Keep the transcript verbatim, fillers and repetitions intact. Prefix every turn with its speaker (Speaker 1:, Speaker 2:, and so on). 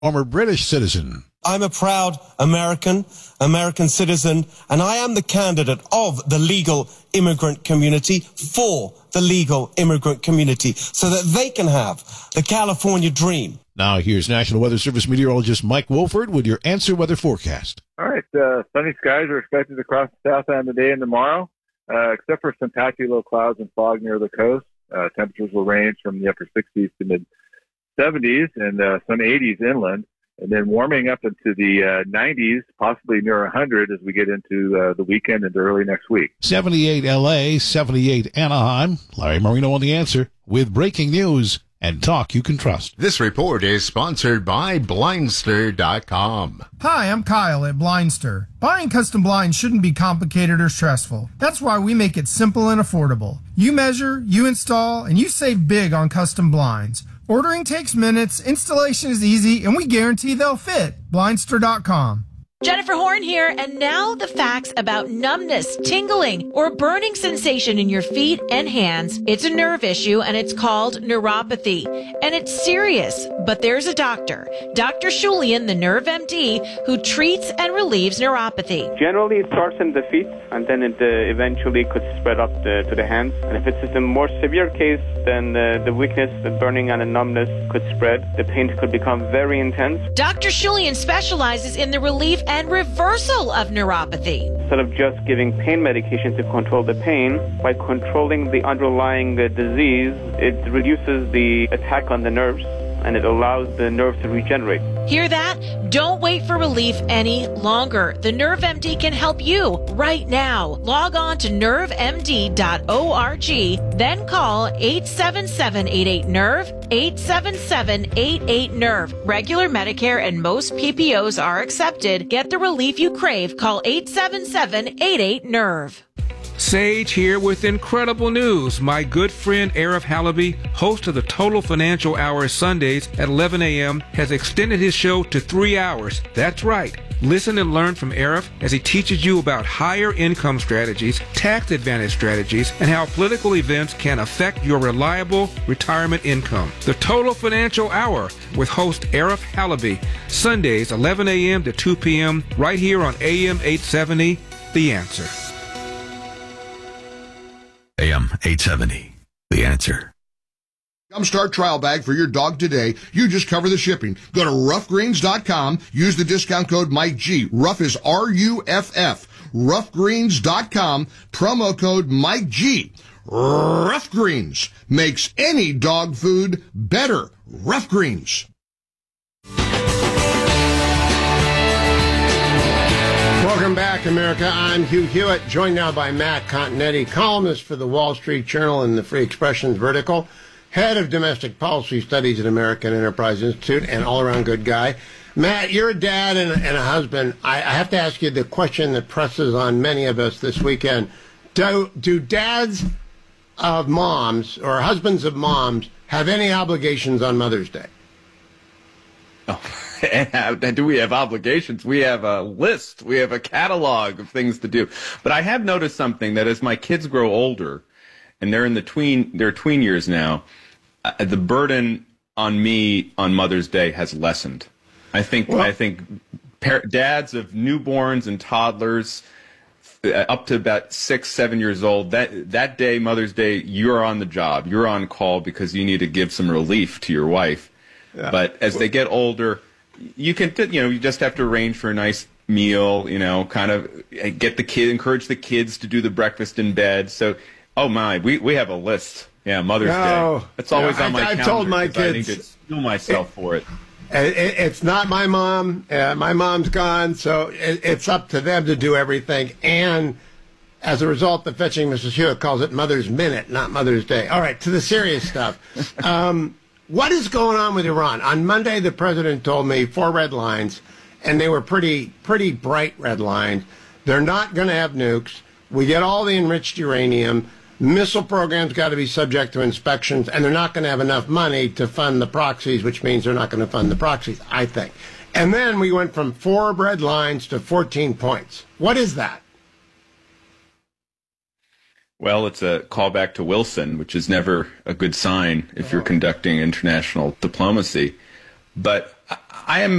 Speaker 1: former British citizen.
Speaker 2: I'm a proud American, American citizen, and I am the candidate of the legal immigrant community for the legal immigrant community so that they can have the California dream.
Speaker 1: Now here's National Weather Service meteorologist Mike Wolford with your Answer Weather forecast.
Speaker 3: All right, uh, sunny skies are expected across the south end today and tomorrow, uh, except for some patchy low clouds and fog near the coast. Uh, temperatures will range from the upper sixties to mid seventies and uh, some eighties inland, and then warming up into the uh, nineties, possibly near one hundred as we get into uh, the weekend and early next week.
Speaker 1: seventy-eight L A, seventy-eight Anaheim. Larry Marino on The Answer with breaking news and talk you can trust.
Speaker 4: This report is sponsored by Blindster dot com.
Speaker 5: Hi, I'm Kyle at Blindster. Buying custom blinds shouldn't be complicated or stressful. That's why we make it simple and affordable. You measure, you install, and you save big on custom blinds. Ordering takes minutes, installation is easy, and we guarantee they'll fit. Blindster dot com.
Speaker 6: Jennifer Horn here, and now the facts about numbness, tingling, or burning sensation in your feet and hands. It's a nerve issue, and it's called neuropathy. And it's serious, but there's a doctor, Doctor Shulian, the Nerve M D, who treats and relieves neuropathy.
Speaker 7: Generally, it starts in the feet, and then it uh, eventually could spread up the, to the hands. And if it's a more severe case, then uh, the weakness, the burning, and the numbness could spread. The pain could become very intense.
Speaker 6: Doctor Shulian specializes in the relief and reversal of neuropathy.
Speaker 7: Instead of just giving pain medication to control the pain, by controlling the underlying uh, disease, it reduces the attack on the nerves, and it allows the nerve to regenerate.
Speaker 6: Hear that? Don't wait for relief any longer. The Nerve M D can help you right now. Log on to nerve m d dot org, then call eight seven seven, eight eight, nerve, eight seven seven, eight eight, nerve. Regular Medicare and most P P Os are accepted. Get the relief you crave. Call eight seven seven, eight eight, nerve.
Speaker 8: Sage here with incredible news. My good friend Arif Halaby, host of the Total Financial Hour Sundays at eleven a.m., has extended his show to three hours. That's right. Listen and learn from Arif as he teaches you about higher income strategies, tax advantage strategies, and how political events can affect your reliable retirement income. The Total Financial Hour with host Arif Halaby, Sundays eleven a.m. to two p.m. right here on A M eight seventy, The Answer.
Speaker 9: A M eight seventy, The Answer.
Speaker 10: Jumpstart trial bag for your dog today. You just cover the shipping. Go to rough greens dot com. Use the discount code Mike G. Rough is R U F F. rough greens dot com. Promo code Mike G. Rough Greens makes any dog food better. Rough Greens.
Speaker 11: Welcome back, America. I'm Hugh Hewitt, joined now by Matt Continetti, columnist for the Wall Street Journal and the Free Expressions Vertical, head of domestic policy studies at American Enterprise Institute, and all-around good guy. Matt, you're a dad and a, and a husband. I, I have to ask you the question that presses on many of us this weekend. Do, do dads of moms or husbands of moms have any obligations on Mother's Day?
Speaker 12: Oh. And do we have obligations? We have a list. We have a catalog of things to do. But I have noticed something, that as my kids grow older, and they're in the tween, they're tween years now, uh, the burden on me on Mother's Day has lessened. I think well, I think par- dads of newborns and toddlers uh, up to about six, seven years old, that that day, Mother's Day, you're on the job. You're on call because you need to give some relief to your wife. Yeah. But as they get older, you can, you know, you just have to arrange for a nice meal, you know, kind of get the kid, encourage the kids to do the breakfast in bed. So, oh my, we, we have a list. Yeah, Mother's
Speaker 11: no,
Speaker 12: Day. It's always
Speaker 11: no,
Speaker 12: on my
Speaker 11: I,
Speaker 12: calendar.
Speaker 11: I've told my kids.
Speaker 12: I need to steel myself it, for it.
Speaker 11: it. It's not my mom. Uh, my mom's gone, so it, it's up to them to do everything. And as a result, the Fetching Missus Hewitt calls it Mother's Minute, not Mother's Day. All right, to the serious stuff. Um, What is going on with Iran? On Monday, the president told me four red lines, and they were pretty pretty bright red lines. They're not going to have nukes. We get all the enriched uranium. Missile programs got to be subject to inspections, and they're not going to have enough money to fund the proxies, which means they're not going to fund the proxies, I think. And then we went from four red lines to fourteen points. What is that?
Speaker 12: Well, it's a callback to Wilson, which is never a good sign if you're conducting international diplomacy. But I am